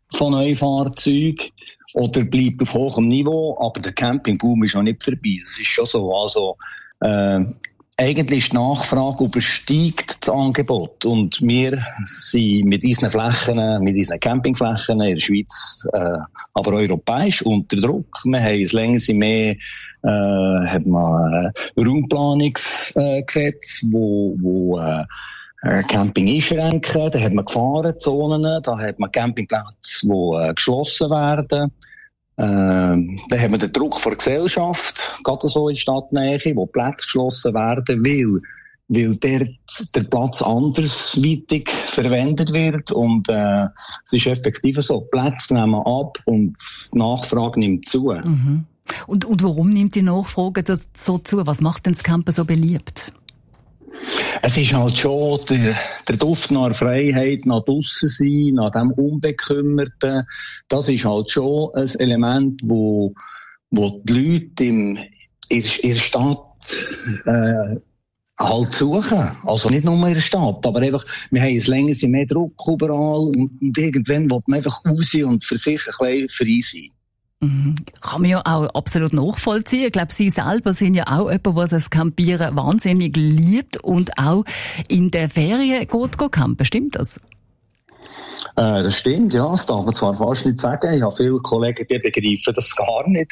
von neuen Fahrzeugen oder bleibt auf hohem Niveau, aber der Campingboom ist noch nicht vorbei. Das ist schon so. Also, eigentlich ist die Nachfrage übersteigt das Angebot. Und wir sind mit unseren Flächen, mit unseren Campingflächen in der Schweiz, aber europäisch unter Druck. Wir haben es länger mehr, hat man Raumplanungsgesetz, wo Camping einschränken, da hat man Gefahrenzonen, da hat man Campingplätze, die geschlossen werden. Dann haben wir den Druck von der Gesellschaft, gerade so in Stadtnähe, wo Plätze geschlossen werden, weil der Platz andersweitig verwendet wird. Und es ist effektiv so, Plätze nehmen ab und die Nachfrage nimmt zu. Mhm. Und warum nimmt die Nachfrage so zu? Was macht denn das Campen so beliebt? Es ist halt schon der Duft nach Freiheit, nach draussen sein, nach dem Unbekümmerten. Das ist halt schon ein Element, wo die Leute in der Stadt halt suchen. Also nicht nur in der Stadt, aber einfach, wir haben es länger mehr Druck überall und irgendwann will man einfach raus und für sich ein bisschen frei sein. Mhm. Kann man ja auch absolut nachvollziehen. Ich glaube, Sie selber sind ja auch jemand, der das Campieren wahnsinnig liebt und auch in der Ferien geht campen. Stimmt das? Das stimmt, ja. Das darf man zwar fast nicht sagen. Ich habe viele Kollegen, die begreifen das gar nicht.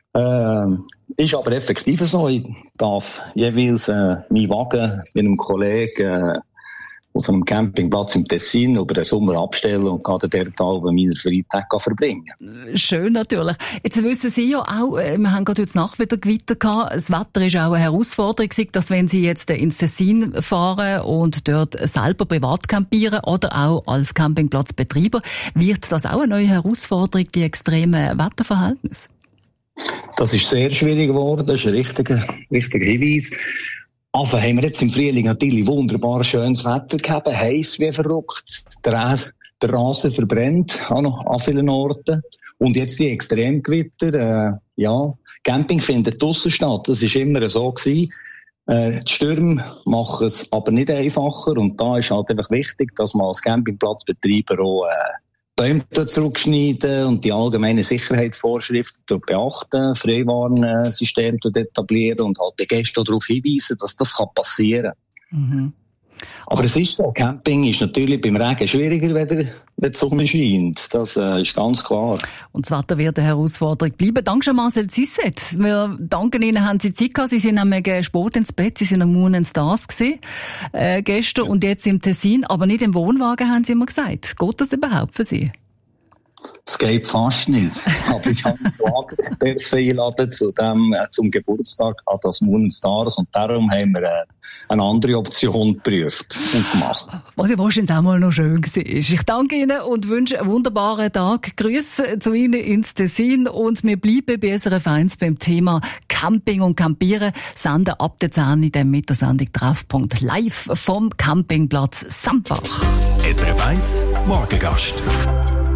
Ist aber effektiv so. Ich darf jeweils meinen Wagen mit einem Kollegen auf einem Campingplatz im Tessin über den Sommer abstellen und kann dort alle meine Freitage verbringen. Schön natürlich. Jetzt wissen Sie ja auch, wir haben gerade heute Nacht wieder Gewitter gehabt. Das Wetter ist auch eine Herausforderung, dass wenn Sie jetzt ins Tessin fahren und dort selber privat campieren oder auch als Campingplatzbetreiber, wird das auch eine neue Herausforderung, die extremen Wetterverhältnisse? Das ist sehr schwierig geworden. Das ist ein richtiger Hinweis. Also haben wir jetzt im Frühling natürlich wunderbar schönes Wetter gehabt, heiß wie verrückt. Der Rasen verbrennt an vielen Orten. Und jetzt die Extremgewitter, Camping findet draussen statt. Das war immer so gewesen. Die Stürme machen es aber nicht einfacher. Und da ist halt einfach wichtig, dass man als Campingplatzbetreiber auch Bäume zurückschneiden und die allgemeinen Sicherheitsvorschriften beachten, Freiwarnsystem etablieren und halt die Gäste darauf hinweisen, dass das passieren kann. Mhm. Aber es ist so, Camping ist natürlich beim Regen schwieriger, wenn die Sonne scheint. Das ist ganz klar. Und das Wetter wird eine Herausforderung bleiben. Danke, Marcel Zisset. Wir danken Ihnen, haben Sie Zeit gehabt. Sie sind nämlich spät ins Bett. Sie sind am Moon and Stars gewesen, gestern und jetzt im Tessin, aber nicht im Wohnwagen, haben Sie immer gesagt. Geht das überhaupt für Sie? Es geht fast nicht. Aber ich habe einen Wagen einladen zum Geburtstag an das Moon and Stars und darum haben wir eine andere Option geprüft und gemacht. Was ja wahrscheinlich auch mal noch schön war. Ich danke Ihnen und wünsche einen wunderbaren Tag. Grüße zu Ihnen ins Tessin und wir bleiben bei SRF 1 beim Thema Camping und Campieren. Senden ab der 10 in der Mittagssendung Treffpunkt live vom Campingplatz Sandbach. SRF 1 Morgengast.